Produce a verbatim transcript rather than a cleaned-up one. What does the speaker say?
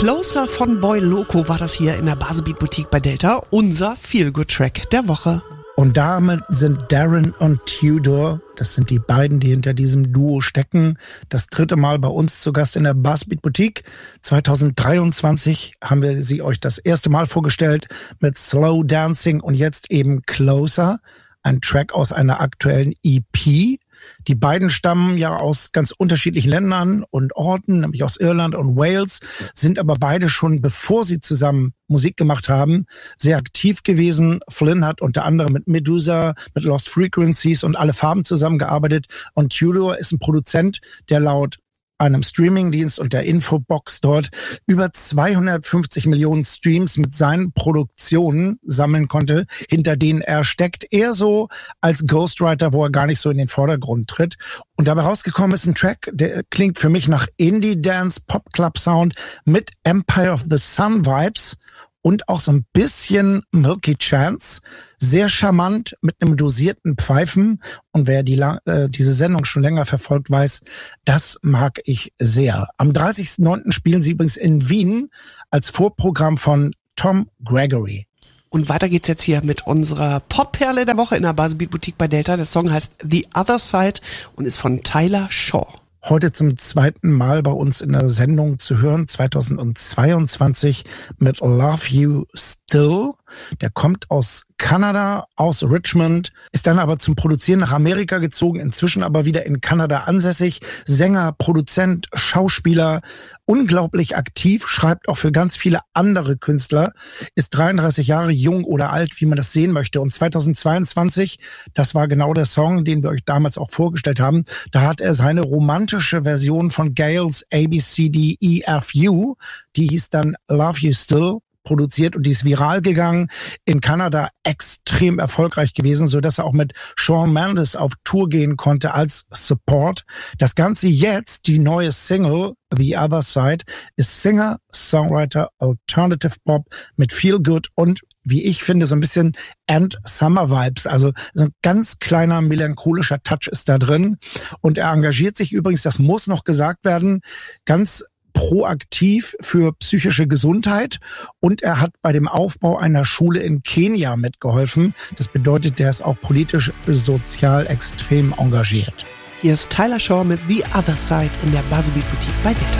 Closer von Boy Loco war das hier in der Baselbeat Boutique bei Delta, unser Feel-Good-Track der Woche. Und damit sind Darren und Tudor, das sind die beiden, die hinter diesem Duo stecken, das dritte Mal bei uns zu Gast in der Baselbeat Boutique. zwanzig dreiundzwanzig haben wir sie euch das erste Mal vorgestellt mit Slow Dancing und jetzt eben Closer, ein Track aus einer aktuellen E P. Die beiden stammen ja aus ganz unterschiedlichen Ländern und Orten, nämlich aus Irland und Wales, sind aber beide schon, bevor sie zusammen Musik gemacht haben, sehr aktiv gewesen. Flynn hat unter anderem mit Medusa, mit Lost Frequencies und Alle Farben zusammengearbeitet und Tudor ist ein Produzent, der laut einem Streamingdienst und der Infobox dort über zweihundertfünfzig Millionen Streams mit seinen Produktionen sammeln konnte, hinter denen er steckt. Eher so als Ghostwriter, wo er gar nicht so in den Vordergrund tritt. Und dabei rausgekommen ist ein Track, der klingt für mich nach Indie-Dance, Pop-Club-Sound mit Empire of the Sun Vibes und auch so ein bisschen Milky Chance. Sehr charmant mit einem dosierten Pfeifen. Und wer die, äh, diese Sendung schon länger verfolgt, weiß, das mag ich sehr. Am dreißigsten neunten spielen sie übrigens in Wien als Vorprogramm von Tom Gregory. Und weiter geht's jetzt hier mit unserer Pop-Perle der Woche in der Baselbeat Boutique bei Delta. Der Song heißt The Other Side und ist von Tyler Shaw. Heute zum zweiten Mal bei uns in der Sendung zu hören, zweitausendzweiundzwanzig mit Love You Still. Der kommt aus Kanada, aus Richmond, ist dann aber zum Produzieren nach Amerika gezogen, inzwischen aber wieder in Kanada ansässig. Sänger, Produzent, Schauspieler, unglaublich aktiv, schreibt auch für ganz viele andere Künstler, ist dreiunddreißig Jahre jung oder alt, wie man das sehen möchte. Und zweitausendzweiundzwanzig, das war genau der Song, den wir euch damals auch vorgestellt haben, da hat er seine romantische Version von Gales A B C D E F U, die hieß dann Love You Still, produziert und die ist viral gegangen, in Kanada extrem erfolgreich gewesen, so dass er auch mit Shawn Mendes auf Tour gehen konnte als Support. Das Ganze jetzt, die neue Single The Other Side, ist Singer, Songwriter, Alternative Pop mit Feel Good und, wie ich finde, so ein bisschen End Summer Vibes. Also so ein ganz kleiner melancholischer Touch ist da drin und er engagiert sich übrigens, das muss noch gesagt werden, ganz proaktiv für psychische Gesundheit und er hat bei dem Aufbau einer Schule in Kenia mitgeholfen. Das bedeutet, der ist auch politisch, sozial extrem engagiert. Hier ist Tyler Shaw mit The Other Side in der Baselbeat Boutique bei Delta.